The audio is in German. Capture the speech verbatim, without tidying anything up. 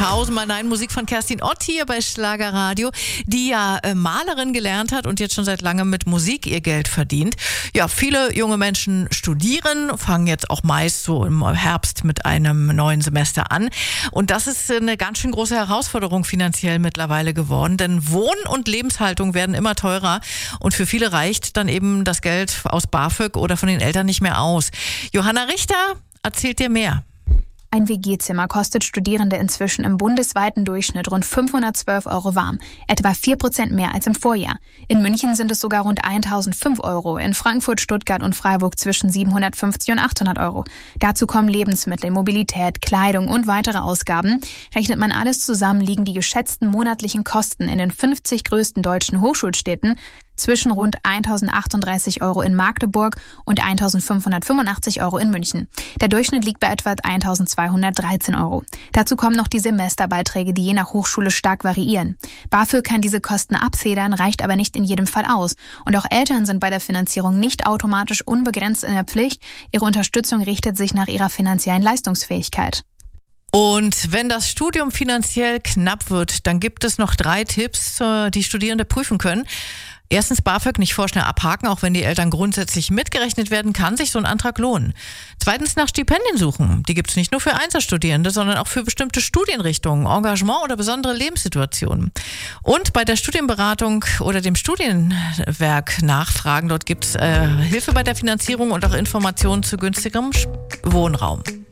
Tausendmal Nein, Musik von Kerstin Ott hier bei Schlagerradio, die ja äh, Malerin gelernt hat und jetzt schon seit langem mit Musik ihr Geld verdient. Ja, viele junge Menschen studieren, fangen jetzt auch meist so im Herbst mit einem neuen Semester an. Und das ist eine ganz schön große Herausforderung finanziell mittlerweile geworden, denn Wohn- und Lebenshaltung werden immer teurer und für viele reicht dann eben das Geld aus BAföG oder von den Eltern nicht mehr aus. Johanna Richter erzählt dir mehr. Ein W G-Zimmer kostet Studierende inzwischen im bundesweiten Durchschnitt rund fünfhundertzwölf Euro warm, etwa vier Prozent mehr als im Vorjahr. In München sind es sogar rund eintausendfünf Euro, in Frankfurt, Stuttgart und Freiburg zwischen siebenhundertfünfzig und achthundert Euro. Dazu kommen Lebensmittel, Mobilität, Kleidung und weitere Ausgaben. Rechnet man alles zusammen, liegen die geschätzten monatlichen Kosten in den fünfzig größten deutschen Hochschulstädten zwischen rund eintausendachtunddreißig Euro in Magdeburg und eintausendfünfhundertfünfundachtzig Euro in München. Der Durchschnitt liegt bei etwa eintausendzweihundertdreizehn Euro. Dazu kommen noch die Semesterbeiträge, die je nach Hochschule stark variieren. BAföG kann diese Kosten abfedern, reicht aber nicht in jedem Fall aus. Und auch Eltern sind bei der Finanzierung nicht automatisch unbegrenzt in der Pflicht. Ihre Unterstützung richtet sich nach ihrer finanziellen Leistungsfähigkeit. Und wenn das Studium finanziell knapp wird, dann gibt es noch drei Tipps, die Studierende prüfen können. Erstens, BAföG nicht vorschnell abhaken, auch wenn die Eltern grundsätzlich mitgerechnet werden, kann sich so ein Antrag lohnen. Zweitens, nach Stipendien suchen. Die gibt es nicht nur für Einzelstudierende, sondern auch für bestimmte Studienrichtungen, Engagement oder besondere Lebenssituationen. Und bei der Studienberatung oder dem Studienwerk nachfragen. Dort gibt es äh, Hilfe bei der Finanzierung und auch Informationen zu günstigerem Wohnraum.